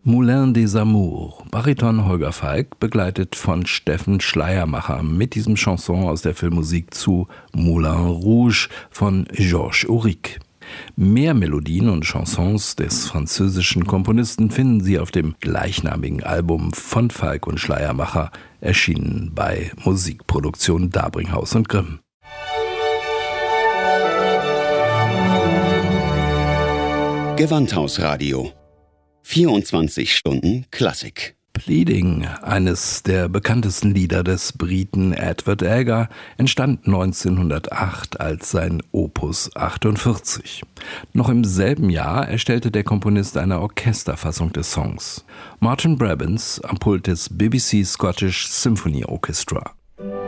Moulin des Amours. Bariton Holger Falk, begleitet von Steffen Schleiermacher mit diesem Chanson aus der Filmmusik zu Moulin Rouge von Georges Auric. Mehr Melodien und Chansons des französischen Komponisten finden Sie auf dem gleichnamigen Album von Falk und Schleiermacher, erschienen bei Musikproduktion Dabringhaus und Grimm. Gewandhausradio. 24 Stunden Klassik. Pleading, eines der bekanntesten Lieder des Briten Edward Elgar, entstand 1908 als sein Opus 48. Noch im selben Jahr erstellte der Komponist eine Orchesterfassung des Songs. Martin Brabants am Pult des BBC Scottish Symphony Orchestra.